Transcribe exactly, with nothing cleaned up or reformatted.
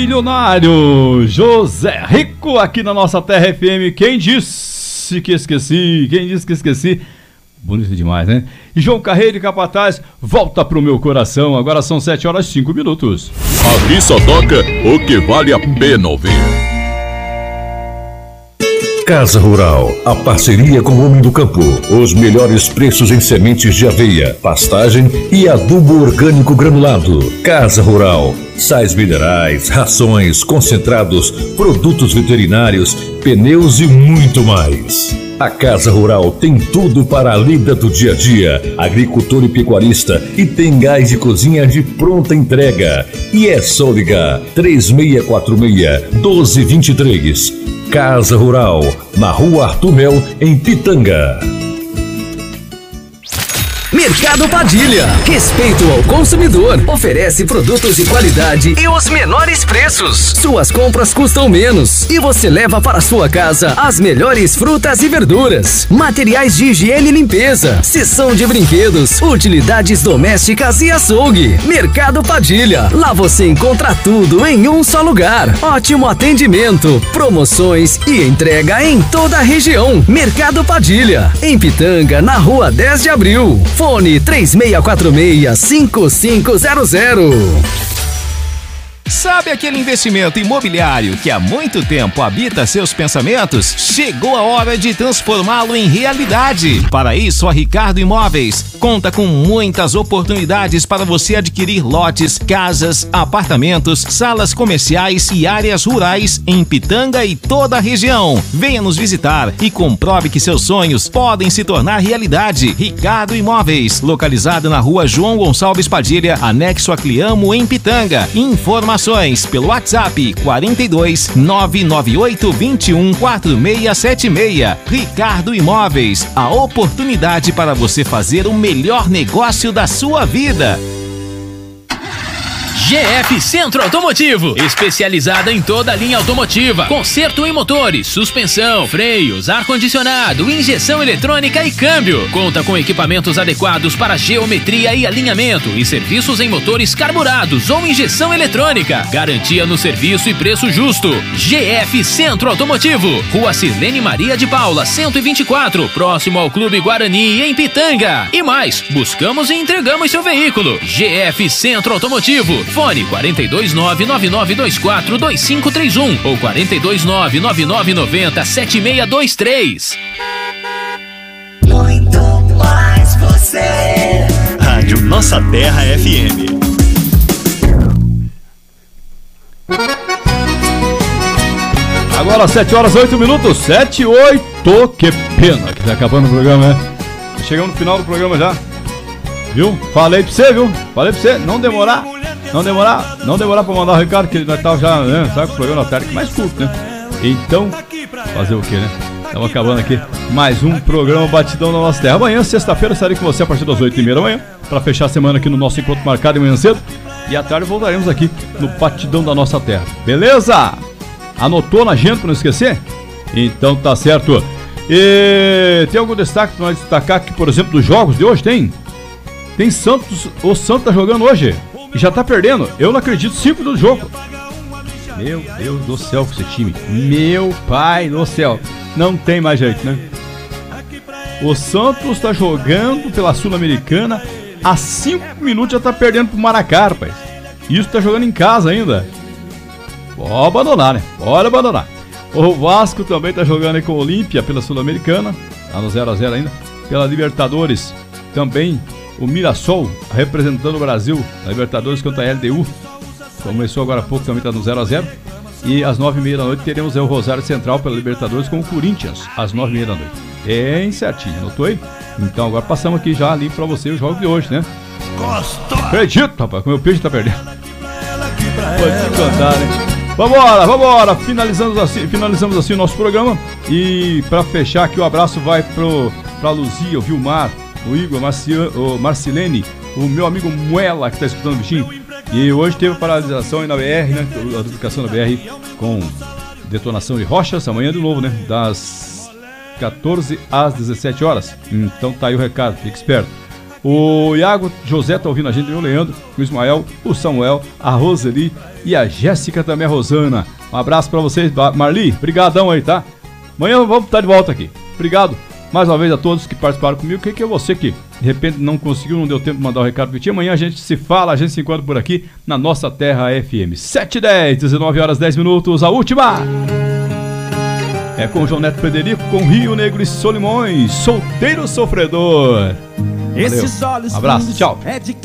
Milionário José Rico aqui na nossa Terra F M. Quem disse que esqueci? Quem disse que esqueci? Bonito demais, né? E João Carreiro e Capataz, volta pro meu coração. Agora são sete horas e cinco minutos. Aqui só toca o que vale a pena ouvir. Casa Rural, a parceria com o Homem do Campo. Os melhores preços em sementes de aveia, pastagem e adubo orgânico granulado. Casa Rural, sais minerais, rações, concentrados, produtos veterinários, pneus e muito mais. A Casa Rural tem tudo para a lida do dia a dia, agricultor e pecuarista, e tem gás de cozinha de pronta entrega. E é só ligar três seis quatro seis, um dois dois três. Casa Rural, na Rua Arthur Mel, em Pitanga. Mercado Padilha, respeito ao consumidor, oferece produtos de qualidade e os menores preços. Suas compras custam menos e você leva para sua casa as melhores frutas e verduras, materiais de higiene e limpeza, seção de brinquedos, utilidades domésticas e açougue. Mercado Padilha, lá você encontra tudo em um só lugar. Ótimo atendimento, promoções e entrega em toda a região. Mercado Padilha, em Pitanga, na Rua dez de abril. Fone três seis quatro seis, cinco cinco zero zero. Sabe aquele investimento imobiliário que há muito tempo habita seus pensamentos? Chegou a hora de transformá-lo em realidade. Para isso, a Ricardo Imóveis conta com muitas oportunidades para você adquirir lotes, casas, apartamentos, salas comerciais e áreas rurais em Pitanga e toda a região. Venha nos visitar e comprove que seus sonhos podem se tornar realidade. Ricardo Imóveis, localizado na Rua João Gonçalves Padilha, anexo a Cliamo, em Pitanga. Informações pelo WhatsApp quatro dois nove nove oito dois um quatro seis sete seis. Ricardo Imóveis, a oportunidade para você fazer o melhor negócio da sua vida. G F Centro Automotivo, especializada em toda a linha automotiva, conserto em motores, suspensão, freios, ar-condicionado, injeção eletrônica e câmbio. Conta com equipamentos adequados para geometria e alinhamento e serviços em motores carburados ou injeção eletrônica. Garantia no serviço e preço justo. G F Centro Automotivo, Rua Sirlene Maria de Paula, cento e vinte e quatro, próximo ao Clube Guarani, em Pitanga. E mais, buscamos e entregamos seu veículo. G F Centro Automotivo, fone quatro dois nove nove nove dois quatro dois cinco três um ou quatro dois nove nove nove nove zero sete seis dois três. Muito mais você. Rádio Nossa Terra F M. Agora sete horas e oito minutos, sete e oito. Que pena que tá acabando o programa, né? Chegamos no final do programa já. Viu? Falei pra você, viu? Falei pra você, não demorar. Não demorar, não demorar pra mandar o recado, que ele vai estar já, né? Sabe, o programa tarde mais curto, né? Então, fazer o que, né? Estamos acabando aqui mais um programa Batidão da Nossa Terra. Amanhã, sexta-feira, estarei com você a partir das oito e meia da manhã, para fechar a semana aqui no nosso encontro marcado em manhã cedo. E à tarde voltaremos aqui no Batidão da Nossa Terra. Beleza? Anotou na agenda pra não esquecer? Então tá certo. E tem algum destaque pra nós destacar aqui, por exemplo, dos jogos de hoje? Tem? Tem Santos, o Santos tá jogando hoje. E já tá perdendo, eu não acredito, cinco do jogo. Meu Deus do céu com esse time. Meu pai do céu. Não tem mais jeito, né? O Santos tá jogando pela Sul-Americana. Há cinco minutos já tá perdendo pro Maracá, rapaz. Isso tá jogando em casa ainda. Pode abandonar, né? Pode abandonar. O Vasco também tá jogando aí com o Olímpia pela Sul-Americana. Tá no zero a zero ainda. Pela Libertadores também. O Mirassol, representando o Brasil na Libertadores contra a L D U. Começou agora há pouco, também está no zero a zero. E às nove e meia da noite teremos o Rosário Central pela Libertadores com o Corinthians, às nove e meia da noite. Bem certinho, anotou aí? Então agora passamos aqui já ali para você os jogos de hoje, né? Acredito, rapaz, como o meu peixe tá perdendo. Pode te contar, né? Vambora, vambora! Finalizamos assim, finalizamos assim o nosso programa. E para fechar aqui, o abraço vai pro, pra Luzia, o Vilmar, o Igor, o Marcilene, o meu amigo Muela, que está escutando o bichinho. E hoje teve paralisação aí na B R, né? A duplicação da B R com detonação de rochas. Amanhã de novo, né? Das quatorze às dezessete horas. Então tá aí o recado, fique esperto. O Iago José tá ouvindo a gente, o Leandro, o Ismael, o Samuel, a Roseli e a Jéssica também, a Rosana. Um abraço pra vocês, Marli, brigadão aí, tá? Amanhã vamos estar de volta aqui. Obrigado mais uma vez a todos que participaram comigo. Quem que é você que de repente não conseguiu, não deu tempo de mandar o recado que tinha? Amanhã a gente se fala, a gente se encontra por aqui na Nossa Terra F M. sete e dez, dezenove horas dez minutos, a última é com João Neto Frederico, com Rio Negro e Solimões, Solteiro Sofredor. Valeu. Um abraço, tchau.